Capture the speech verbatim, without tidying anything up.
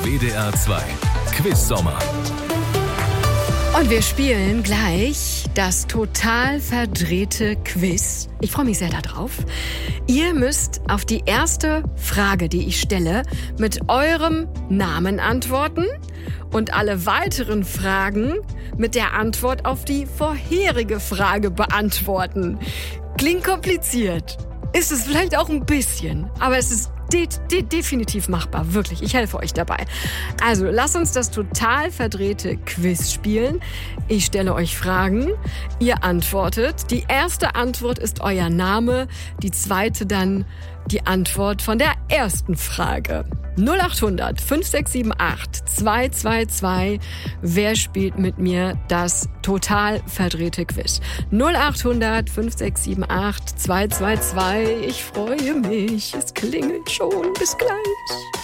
W D R zwei Quiz-Sommer. Und wir spielen gleich das total verdrehte Quiz. Ich freue mich sehr darauf. Ihr müsst auf die erste Frage, die ich stelle, mit eurem Namen antworten und alle weiteren Fragen mit der Antwort auf die vorherige Frage beantworten. Klingt kompliziert. Ist es vielleicht auch ein bisschen, aber es ist de- de- definitiv machbar, wirklich. Ich helfe euch dabei. Also, lasst uns das total verdrehte Quiz spielen. Ich stelle euch Fragen, ihr antwortet. Die erste Antwort ist euer Name, die zweite dann die Antwort von der ersten Frage. null acht hundert fünf sechs sieben acht zwei zwei zwei. Wer spielt mit mir das total verdrehte Quiz? null acht hundert fünf sechs sieben acht zwei zwei zwei. Ich freue mich. Es klingelt schon. Bis gleich.